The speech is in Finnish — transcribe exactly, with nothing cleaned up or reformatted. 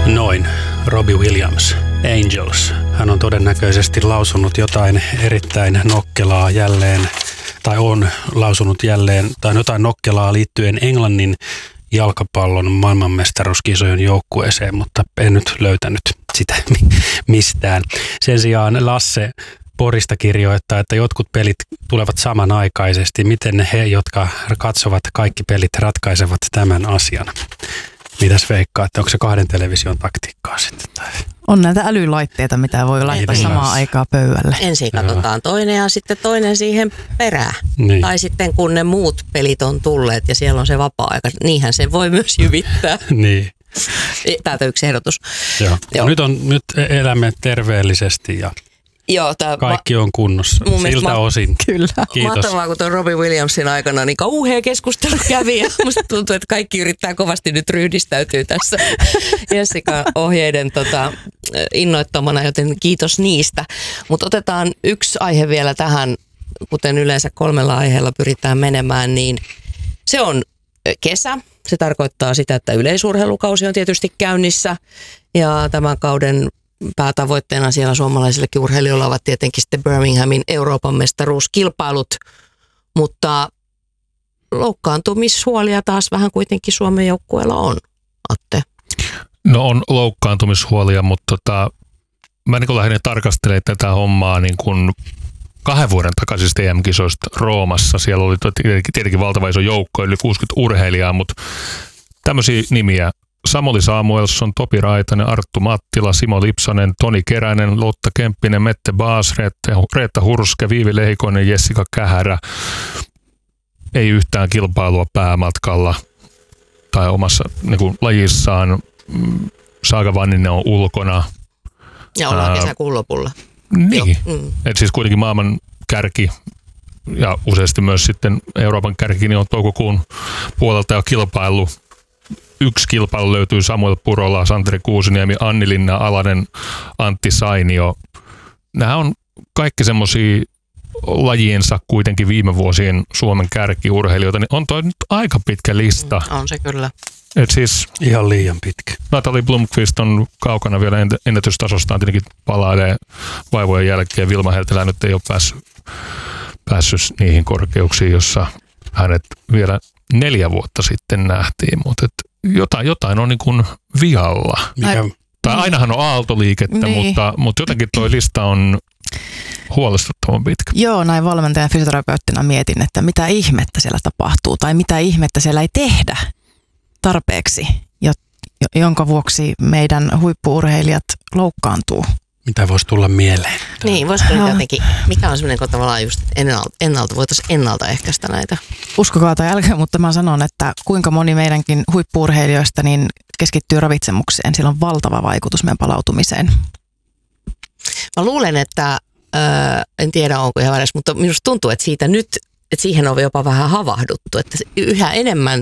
Noin, Robbie Williams, Angels. Hän on todennäköisesti lausunut jotain erittäin nokkelaa jälleen, tai on lausunut jälleen, tai jotain nokkelaa liittyen Englannin jalkapallon maailmanmestaruuskisojen joukkueeseen, mutta en nyt löytänyt sitä mistään. Sen sijaan Lasse Porista kirjoittaa, että jotkut pelit tulevat samanaikaisesti. Miten he, jotka katsovat kaikki pelit, ratkaisevat tämän asian? Mitäs veikkaatte? Onko se kahden television taktiikkaa sitten? On näitä älylaitteita, mitä voi laittaa niin, samaan aikaan pöydälle. Ensin katsotaan toinen ja sitten toinen siihen perään. Niin. Tai sitten kun ne muut pelit on tulleet ja siellä on se vapaa-aika, niinhän se voi myös jyvittää. Niin. Täältä yksi ehdotus. Joo. Joo. Nyt, on, nyt elämme terveellisesti ja Joo, tää kaikki on kunnossa. Siltä ma- osin. Kyllä. Kiitos. Mahtavaa, kun tuon Robbie Williamsin aikana niin kauhea keskustelu kävi. Ja musta tuntuu, että kaikki yrittää kovasti nyt ryhdistäytyä tässä Jessica ohjeiden tota, innoittamana, joten kiitos niistä. Mutta otetaan yksi aihe vielä tähän, kuten yleensä kolmella aiheella pyritään menemään, niin se on kesä. Se tarkoittaa sitä, että yleisurheilukausi on tietysti käynnissä ja tämän kauden päätavoitteena siellä suomalaisillekin urheilijoilla ovat tietenkin sitten Birminghamin Euroopan mestaruuskilpailut, mutta loukkaantumishuolia taas vähän kuitenkin Suomen joukkueella on, Atte. No on loukkaantumishuolia, mutta tota, mä niin lähdin tarkastelemaan tätä hommaa niin kuin kahden vuoden takaisista E M-kisoista Roomassa. Siellä oli tietenkin, tietenkin valtava iso joukko, yli kuusikymmentä urheilijaa, mutta tämmöisiä nimiä. Samuli Samuelsson, Topi Raitanen, Arttu Mattila, Simo Lipsanen, Toni Keränen, Lotta Kemppinen, Mette Baas, Reetta Hurske, Viivi Lehikoinen, Jessica Kähärä. Ei yhtään kilpailua päämatkalla tai omassa niin kuin, lajissaan. Saaga Vanninen on ulkona. Ja ollaan kesäkuun lopulla. Niin, mm. Et siis kuitenkin maailman kärki ja useasti myös sitten Euroopan kärki niin on toukokuun puolelta jo kilpaillut. Yksi kilpailu löytyy Samuel Purola, Santeri Kuusiniemi, Anni Linna Alanen, Antti Sainio. Nämä on kaikki semmoisia lajiensa kuitenkin viime vuosien Suomen kärkiurheilijoita, niin on toi nyt aika pitkä lista. On se kyllä. Et siis ihan liian pitkä. Natalie Blomqvist on kaukana vielä ennätystasostaan, tietenkin palailee vaivojen jälkeen. Vilma Heltelä nyt ei ole päässyt, päässyt niihin korkeuksiin, jossa hänet vielä neljä vuotta sitten nähtiin, mutta jotain, jotain on niin kuin vialla. Mikä? Tai ainahan on aaltoliikettä, niin. mutta, mutta jotenkin toi lista on huolestuttavan pitkä. Joo, näin valmentajan fysioterapeuttina mietin, että mitä ihmettä siellä tapahtuu tai mitä ihmettä siellä ei tehdä tarpeeksi, jonka vuoksi meidän huippu-urheilijat loukkaantuu. Mitä voisi tulla mieleen? Niin, voisiko no. jotenkin, mikä on semmoinen, kun tavallaan just ennalta, ennalta voitaisiin ennaltaehkäistä näitä? Uskokaa tai älkää, mutta mä sanon, että kuinka moni meidänkin huippu-urheilijoista niin keskittyy ravitsemukseen. Sillä on valtava vaikutus meidän palautumiseen. Mä luulen, että, äh, en tiedä onko ihan väärässä, mutta minusta tuntuu, että siitä nyt, että siihen on jopa vähän havahduttu, että yhä enemmän